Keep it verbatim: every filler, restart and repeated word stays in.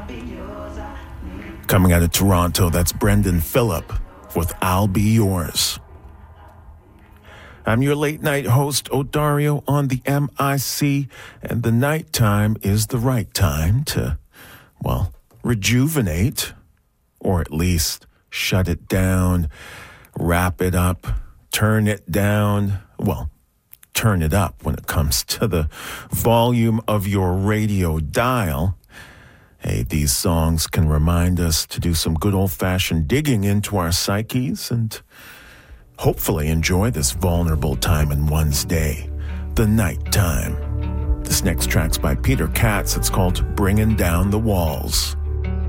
Coming out of Toronto, that's Brendan Phillip with I'll Be Yours. I'm your late night host, Odario, on the M I C, and the nighttime is the right time to, well, rejuvenate, or at least shut it down, wrap it up, turn it down, well, turn it up when it comes to the volume of your radio dial. Hey, these songs can remind us to do some good old-fashioned digging into our psyches and hopefully enjoy this vulnerable time in one's day, the nighttime. This next track's by Peter Katz. It's called Bringing Down the Walls.